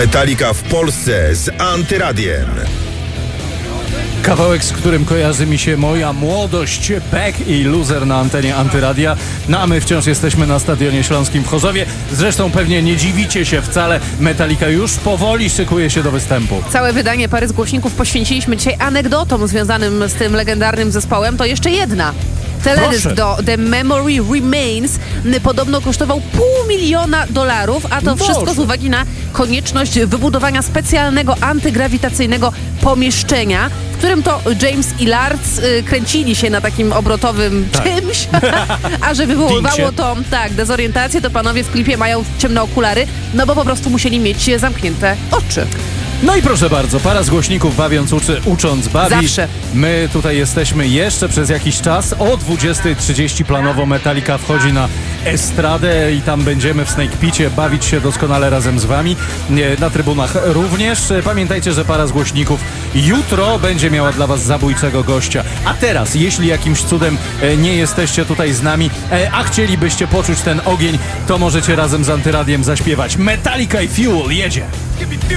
Metallica w Polsce z Antyradiem. Kawałek, z którym kojarzy mi się moja młodość, Beck i Loser na antenie Antyradia. No a my wciąż jesteśmy na Stadionie Śląskim w Chorzowie. Zresztą pewnie nie dziwicie się wcale, Metallica już powoli szykuje się do występu. Całe wydanie Pary z głośników poświęciliśmy dzisiaj anegdotom związanym z tym legendarnym zespołem. To jeszcze jedna. Teledysk do The Memory Remains podobno kosztował $500,000, a to wszystko z uwagi na konieczność wybudowania specjalnego antygrawitacyjnego pomieszczenia, w którym to James i Lars kręcili się na takim obrotowym czymś, a że wywoływało to dezorientację, to panowie w klipie mają ciemne okulary, no bo po prostu musieli mieć zamknięte oczy. No i proszę bardzo, para z głośników bawiąc uczy, ucząc bawi. Zawsze. My tutaj jesteśmy jeszcze przez jakiś czas. O 20:30 planowo Metallica wchodzi na estradę i tam będziemy w Snake Picie bawić się doskonale razem z wami. Na trybunach również. Pamiętajcie, że para z głośników jutro będzie miała dla was zabójczego gościa. A teraz, jeśli jakimś cudem nie jesteście tutaj z nami, a chcielibyście poczuć ten ogień, to możecie razem z Antyradiem zaśpiewać Metallica i Fuel. Jedzie!